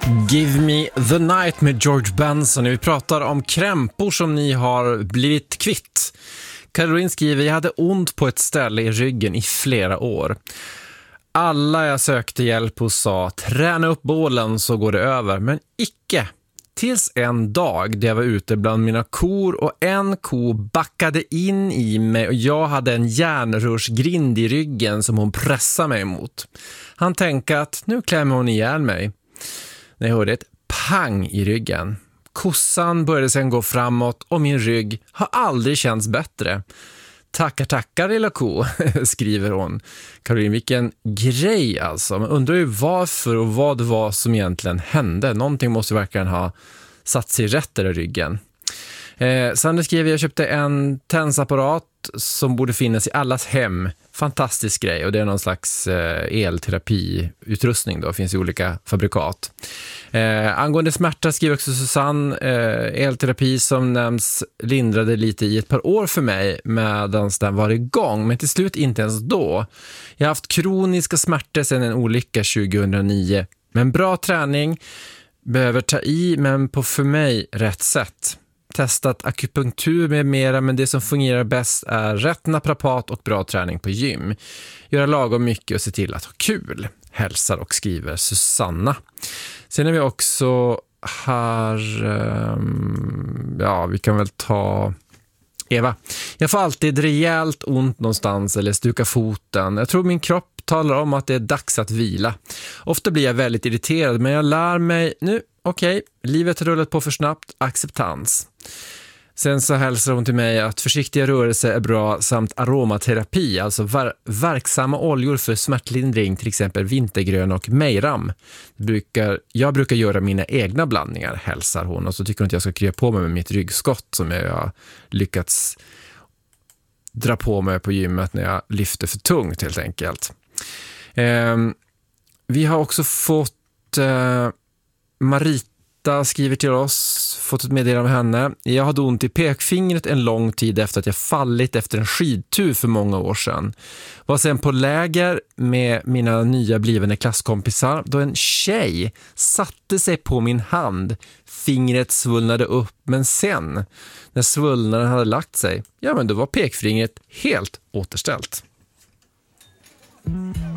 Give Me The Night med George Benson. Vi pratar om krämpor som ni har blivit kvitt. Caroline skriver: jag hade ont på ett ställe i ryggen i flera år. Alla jag sökte hjälp hos sa: träna upp bålen så går det över. Men icke. Tills en dag där jag var ute bland mina kor och en ko backade in i mig och jag hade en järnrörsgrind i ryggen som hon pressade mig emot. Han tänkte att nu klämmer hon ihjäl mig. När jag hörde ett pang i ryggen. Kossan började sedan gå framåt och min rygg har aldrig känts bättre. Tackar lilla ko, skriver hon. Caroline, vilken grej alltså. Man undrar ju varför och vad det var som egentligen hände. Någonting måste verkligen ha satt sig rätt där i ryggen. Sandra skriver: jag köpte en tensapparat som borde finnas i allas hem. Fantastisk grej, och det är någon slags elterapiutrustning då, finns i olika fabrikat. Angående smärta skriver också Susanne: elterapi som nämns lindrade lite i ett par år för mig medan den var igång, men till slut inte ens då. Jag har haft kroniska smärtor sedan en olycka 2009, men bra träning, behöver ta i men på för mig rätt sätt. Testat akupunktur med mera, men det som fungerar bäst är rätt naprapat och bra träning på gym. Göra lagom mycket och se till att ha kul. Hälsar och skriver Susanna. Sen är vi också här, vi kan väl ta Eva. Jag får alltid rejält ont någonstans eller stuka foten. Jag tror min kropp talar om att det är dags att vila. Ofta blir jag väldigt irriterad, men jag lär mig nu, okej, livet har rullat på för snabbt, acceptans. Sen så hälsar hon till mig att försiktiga rörelser är bra samt aromaterapi, alltså verksamma oljor för smärtlindring, till exempel vintergrön och mejram. Jag brukar göra mina egna blandningar, hälsar hon. Och så tycker hon att jag ska krya på mig med mitt ryggskott som jag har lyckats dra på mig på gymmet när jag lyfter för tungt helt enkelt. Vi har också fått Marita skriver till oss, fått ett meddelande av henne. Jag hade ont i pekfingret en lång tid efter att jag fallit efter en skidtur för många år sedan. Var sen på läger med mina nya blivande klasskompisar då en tjej satte sig på min hand. Fingret svullnade upp, men sen när svullnaden hade lagt sig, då var pekfingret helt återställt.